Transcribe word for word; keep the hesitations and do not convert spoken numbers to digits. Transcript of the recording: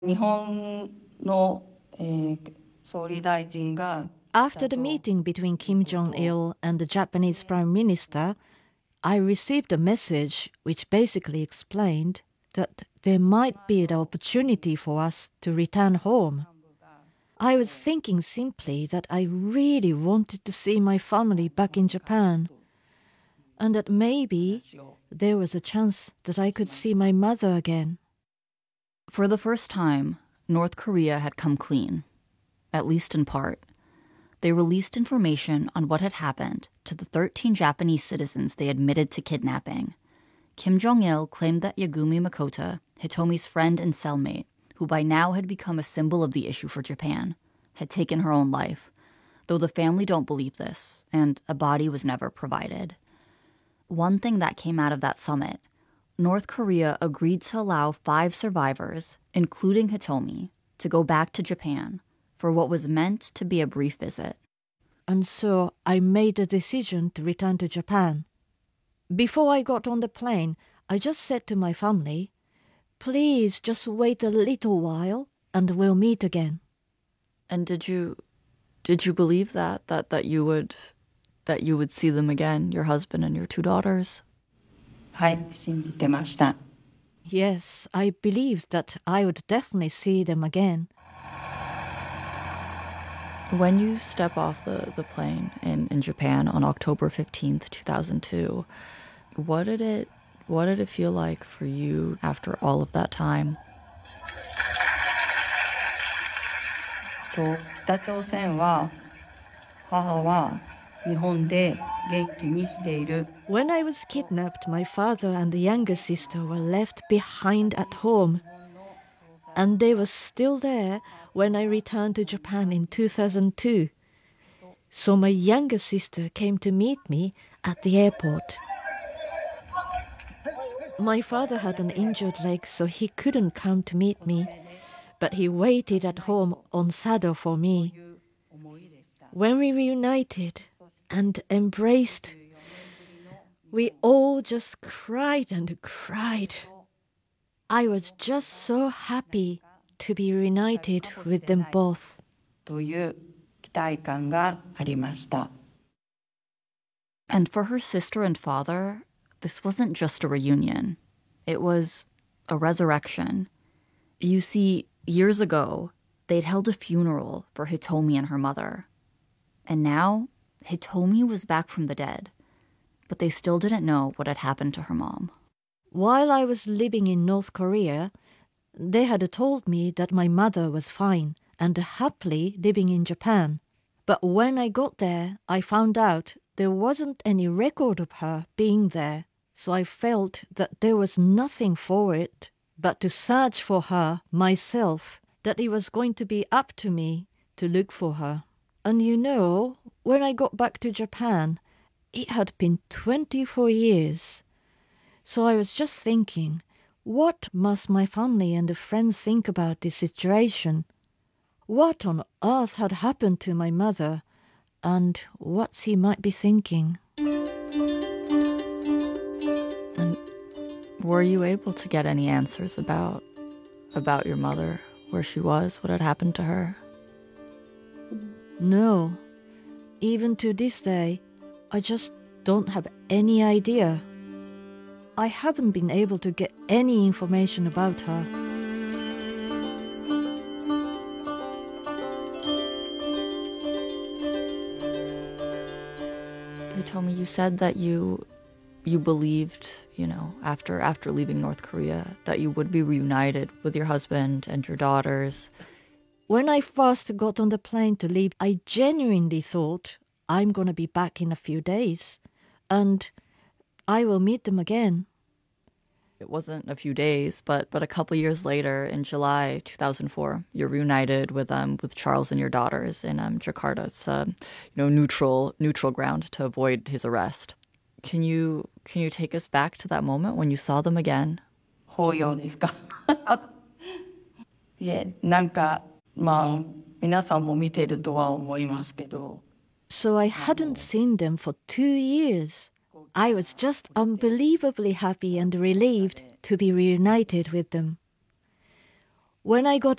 After the meeting between Kim Jong-il and the Japanese Prime Minister, I received a message which basically explained that there might be the opportunity for us to return home. I was thinking simply that I really wanted to see my family back in Japan, and that maybe there was a chance that I could see my mother again. For the first time, North Korea had come clean, at least in part. They released information on what had happened to the thirteen Japanese citizens they admitted to kidnapping. Kim Jong-il claimed that Yagumi Makoto, Hitomi's friend and cellmate, who by now had become a symbol of the issue for Japan, had taken her own life, though the family don't believe this, and a body was never provided. One thing that came out of that summit, North Korea agreed to allow five survivors, including Hitomi, to go back to Japan for what was meant to be a brief visit. And so I made the decision to return to Japan. Before I got on the plane, I just said to my family, please just wait a little while and we'll meet again. And did you did you believe that that that you would that you would see them again, your husband and your two daughters? Yes, I believed that I would definitely see them again. When you step off the, the plane in, in Japan on October fifteenth, two thousand two, what did it what did it feel like for you after all of that time? When I was kidnapped, my father and the younger sister were left behind at home. And they were still there when I returned to Japan in two thousand two. So my younger sister came to meet me at the airport. My father had an injured leg, so he couldn't come to meet me, but he waited at home on Sado for me. When we reunited and embraced, we all just cried and cried. I was just so happy to be reunited with them both. And for her sister and father, this wasn't just a reunion. It was a resurrection. You see, years ago, they'd held a funeral for Hitomi and her mother. And now, Hitomi was back from the dead. But they still didn't know what had happened to her mom. While I was living in North Korea, they had told me that my mother was fine and happily living in Japan. But when I got there, I found out there wasn't any record of her being there. So I felt that there was nothing for it but to search for her myself, that it was going to be up to me to look for her. And you know, when I got back to Japan, it had been twenty-four years. So I was just thinking, what must my family and the friends think about this situation? What on earth had happened to my mother, and what she might be thinking? And were you able to get any answers about about your mother, where she was, what had happened to her? No. Even to this day, I just don't have any idea. I haven't been able to get any information about her. Hitomi, you said that you you believed, you know, after after leaving North Korea, that you would be reunited with your husband and your daughters. When I first got on the plane to leave, I genuinely thought I'm going to be back in a few days, and I will meet them again. It wasn't a few days, but but a couple years later, in July two thousand four, you're reunited with um with Charles and your daughters in um Jakarta. It's uh, you know neutral neutral ground to avoid his arrest. Can you can you take us back to that moment when you saw them again? So I hadn't seen them for two years. I was just unbelievably happy and relieved to be reunited with them. When I got